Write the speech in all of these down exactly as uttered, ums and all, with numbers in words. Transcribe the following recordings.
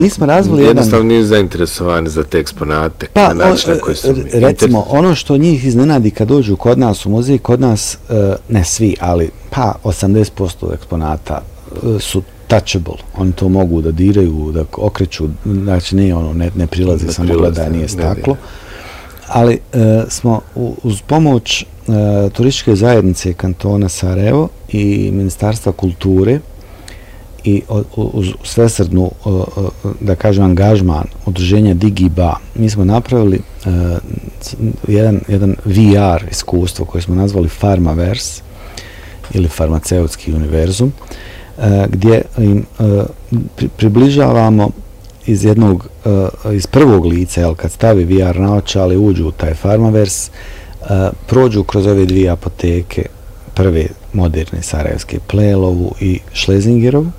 Mi smo razvili jedan... Jednostavno nisu zainteresovani za te eksponate, pa, na način na koji su... Recimo, inter... ono što njih iznenadi kad dođu kod nas u muzej, kod nas, ne svi, ali pa osamdeset posto eksponata su touchable. Oni to mogu da diraju, da okreću, znači ne, ono, ne, ne prilazi, ne samo gleda, nije staklo. Ali e, smo uz pomoć e, turističke zajednice kantona Sarajevo i Ministarstva kulture i uz svesrdnu, da kažem, angažman udruženja Digiba, mi smo napravili uh, jedan, jedan V R iskustvo koje smo nazvali Farmaverse ili farmaceutski univerzum, uh, gdje im uh, pri, približavamo iz jednog, uh, iz prvog lica, jel, kad stavi V R naočale, uđu u taj Farmaverse, uh, prođu kroz ove dvije apoteke, prve moderne sarajevske, Plelovu i Šlezingerovu.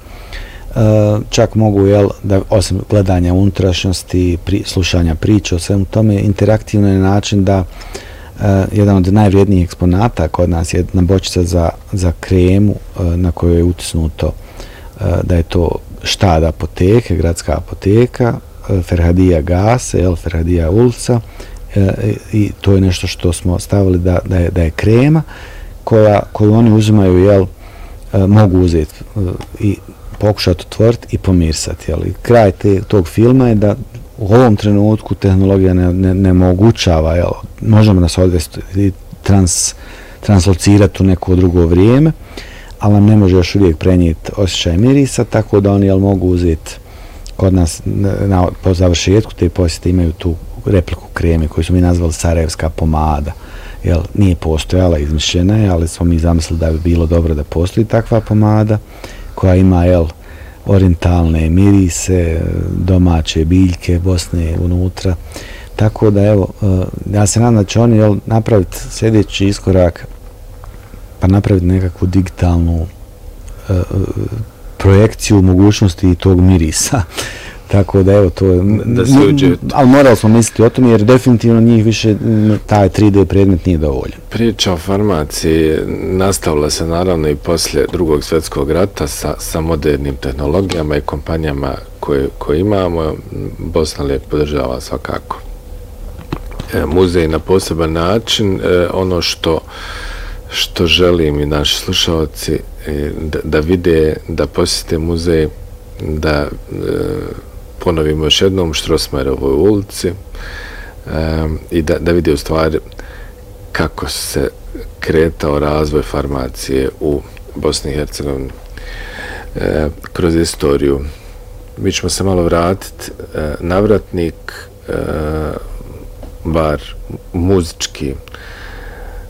Uh, čak mogu, jel, da osim gledanja unutrašnjosti, pri, slušanja priče o svemu tome, interaktivno je način da uh, jedan od najvrijednijih eksponata kod nas je jedna bočica za, za kremu uh, na kojoj je utisnuto uh, da je to štad apoteke, gradska apoteka, uh, Ferhadija Gase, jel, Ferhadija ulica, uh, i to je nešto što smo stavili da, da, je, da je krema koja, koju oni uzimaju, jel, uh, mogu uzeti uh, i pokušati otvoriti i pomirsati. Jel? Kraj te, tog filma je da u ovom trenutku tehnologija ne, ne, ne mogućava, jel? Možemo nas odvesti i trans, translocirati u neko drugo vrijeme, ali nam ne može još uvijek prenijeti osjećaj mirisa, tako da oni, jel, mogu uzeti kod nas na, po završetku te posjete imaju tu repliku kreme koju su mi nazvali Sarajevska pomada. Jel, nije postojala, izmišljena je, ali smo mi zamislili da bi bilo dobro da postoji takva pomada koja ima, jel, orijentalne mirise, domaće biljke Bosne unutra. Tako da, evo, ja se nadam da će oni, jel, napraviti sljedeći iskorak, pa napraviti nekakvu digitalnu uh, projekciju mogućnosti tog mirisa. Tako da, evo, to je... Da se uđe... Ali morali smo misliti o tom, jer definitivno njih više taj tri D predmet nije dovoljan. Priča o farmaciji nastavila se naravno i poslije drugog svjetskog rata sa, sa modernim tehnologijama i kompanijama koje, koje imamo. Bosna lijep podržava svakako e, muzej na poseban način. E, ono što, što želim i naši slušalci e, da, da vide, da posjete muzej, da e, ponovimo još jednom Strossmayerovoj ulici e, i da, da vidi u stvari kako se kretao razvoj farmacije u Bosni i Hercegovini e, kroz istoriju. Mi ćemo se malo vratiti e, navratnik, e, bar muzički,